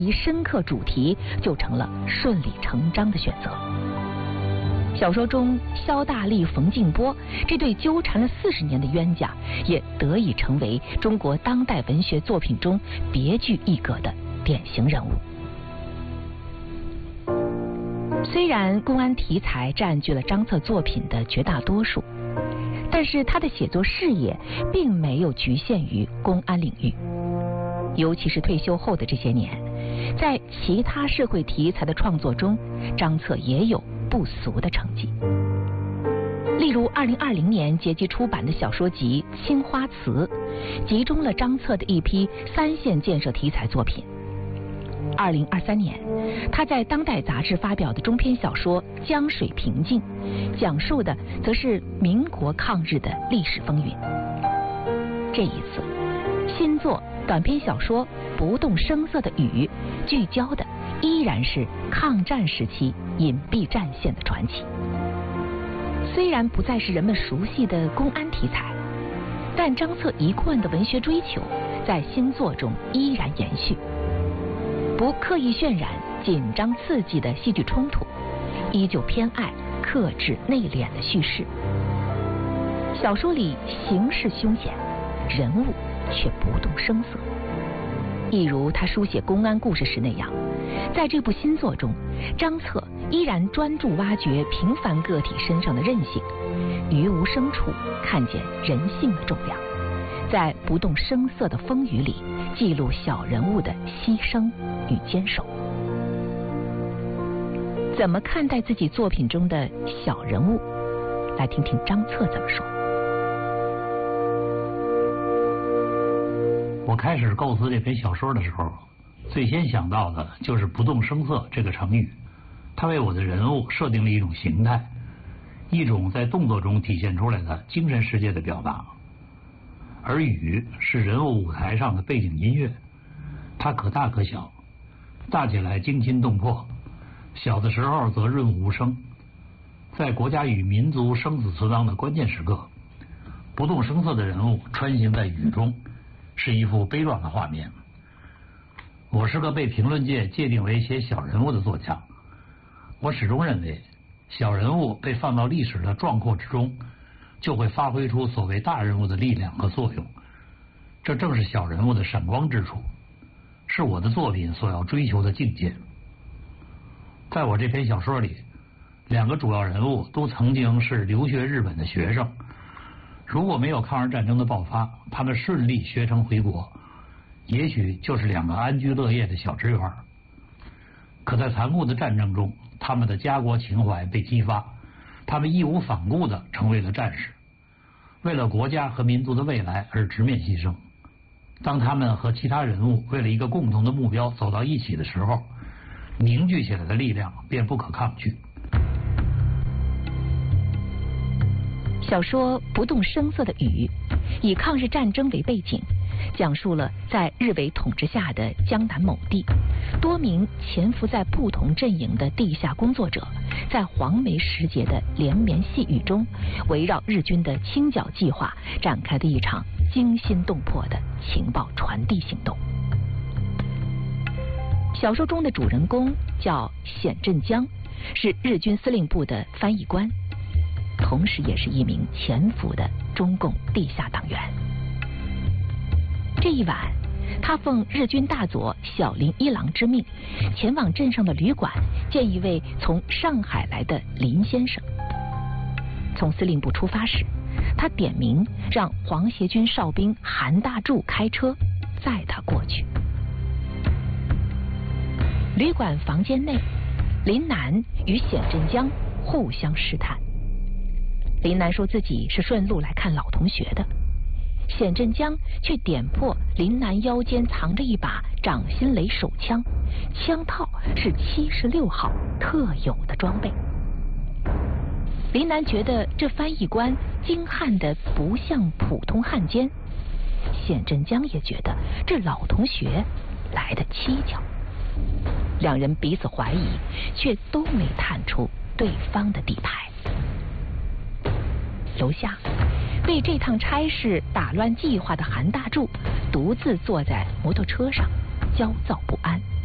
一深刻主题就成了顺理成章的选择。小说中萧大力、冯静波这对纠缠了40年的冤家，也得以成为中国当代文学作品中别具一格的典型人物。虽然公安题材占据了张策作品的绝大多数，但是他的写作视野并没有局限于公安领域，尤其是退休后的这些年，在其他社会题材的创作中，张策也有不俗的成绩。例如2020年结集出版的小说集《青花瓷》，集中了张策的一批3线建设题材作品。2023年，他在当代杂志发表的中篇小说《江水平静》，讲述的则是民国抗日的历史风云。这一次，新作短篇小说《不动声色的雨》，聚焦的依然是抗战时期隐蔽战线的传奇。虽然不再是人们熟悉的公安题材，但张策一贯的文学追求在新作中依然延续。不刻意渲染紧张刺激的戏剧冲突，依旧偏爱克制内敛的叙事。小说里形势凶险，人物却不动声色。一如他书写公安故事时那样，在这部新作中，张策依然专注挖掘平凡个体身上的韧性，于无声处看见人性的重量，在不动声色的风雨里记录小人物的牺牲与坚守。怎么看待自己作品中的小人物？来听听张策怎么说。 我开始构思这篇小说的时候，最先想到的就是不动声色这个成语。它为我的人物设定了一种形态，一种在动作中体现出来的精神世界的表达。而雨是人物舞台上的背景音乐，它可大可小，大起来惊心动魄，小的时候则润物无声。在国家与民族生死存亡的关键时刻，不动声色的人物穿行在雨中，是一幅悲壮的画面。我是个被评论界界定为写小人物的作家，我始终认为，小人物被放到历史的壮阔之中，就会发挥出所谓大人物的力量和作用。这正是小人物的闪光之处，是我的作品所要追求的境界。在我这篇小说里，2个主要人物都曾经是留学日本的学生。如果没有抗日战争的爆发，他们顺利学成回国，也许就是2个安居乐业的小职员。可在残酷的战争中，他们的家国情怀被激发，他们义无反顾地成为了战士，为了国家和民族的未来而直面牺牲。当他们和其他人物为了一个共同的目标走到一起的时候，凝聚起来的力量便不可抗拒。 小说《不动声色的雨》以抗日战争为背景，讲述了在日伪统治下的江南某地，多名潜伏在不同阵营的地下工作者，在黄梅时节的连绵细雨中，围绕日军的清剿计划展开的一场惊心动魄的情报传递行动。小说中的主人公叫冼振江，是日军司令部的翻译官，同时也是一名潜伏的中共地下党员。这一晚，他奉日军大佐小林一郎之命，前往镇上的旅馆见一位从上海来的林先生。从司令部出发时，他点名让皇协军哨兵韩大柱开车载他过去。旅馆房间内，林南与冼振江互相试探。林南说自己是顺路来看老同学的，冼振江却点破林南腰间藏着一把掌心雷手枪，枪套是76号特有的装备。林南觉得这翻译官精悍的不像普通汉奸，冼振江也觉得这老同学来得蹊跷。2人彼此怀疑，却都没探出对方的底牌。楼下，为这趟差事打乱计划的韩大柱独自坐在摩托车上，焦躁不安。